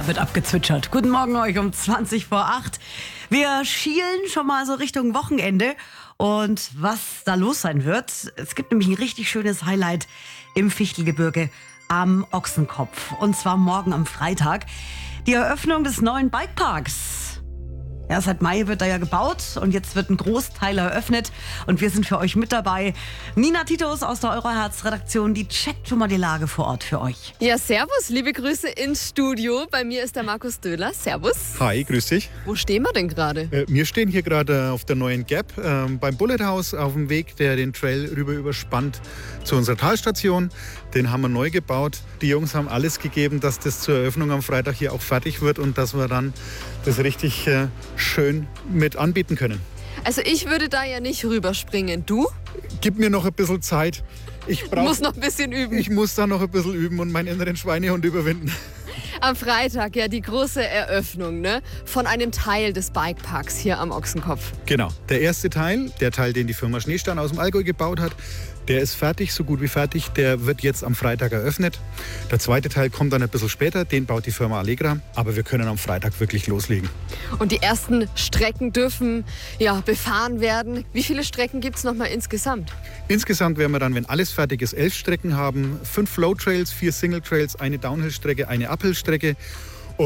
Da wird abgezwitschert. Guten Morgen euch um 20 vor 8. Wir schielen schon mal so Richtung Wochenende. Und was da los sein wird, es gibt nämlich ein richtig schönes Highlight im Fichtelgebirge am Ochsenkopf. Und zwar morgen am Freitag. Die Eröffnung des neuen Bikeparks. Ja, seit Mai wird da ja gebaut und jetzt wird ein Großteil eröffnet. Und wir sind für euch mit dabei. Nina Titus aus der Euroherz-Redaktion, die checkt schon mal die Lage vor Ort für euch. Ja, servus, liebe Grüße ins Studio. Bei mir ist der Markus Döhler. Servus. Hi, grüß dich. Wo stehen wir denn gerade? Wir stehen hier gerade auf der neuen Gap beim Bullet House auf dem Weg, der den Trail rüber überspannt zu unserer Talstation. Den haben wir neu gebaut. Die Jungs haben alles gegeben, dass das zur Eröffnung am Freitag hier auch fertig wird und dass wir dann das richtig schön mit anbieten können. Also ich würde da ja nicht rüberspringen. Du? Gib mir noch ein bisschen Zeit. Muss noch ein bisschen üben. Ich muss da noch ein bisschen üben und meinen inneren Schweinehund überwinden. Am Freitag ja die große Eröffnung, ne? Von einem Teil des Bikeparks hier am Ochsenkopf. Genau. Der erste Teil, der Teil, den die Firma Schneestern aus dem Allgäu gebaut hat, der ist fertig, so gut wie fertig. Der wird jetzt am Freitag eröffnet. Der zweite Teil kommt dann ein bisschen später. Den baut die Firma Allegra. Aber wir können am Freitag wirklich loslegen. Und die ersten Strecken dürfen ja befahren werden. Wie viele Strecken gibt es nochmal insgesamt? Insgesamt werden wir dann, wenn alles fertig ist, 11 Strecken haben. 5 Flow Trails, 4 Single Trails, eine Downhill-Strecke, eine Uphill-Strecke.